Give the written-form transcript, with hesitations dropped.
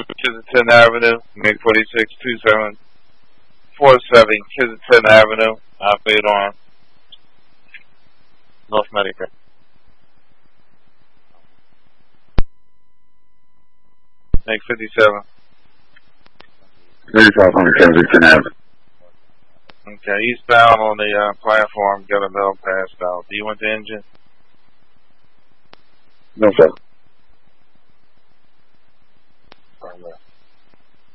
Kensington Avenue, make 462747 Kensington Avenue, operate on North Medicare. Make 57. 3500 Kensington Avenue. Okay, eastbound on the platform, got a bell passed out. Do you want the engine? No, sir.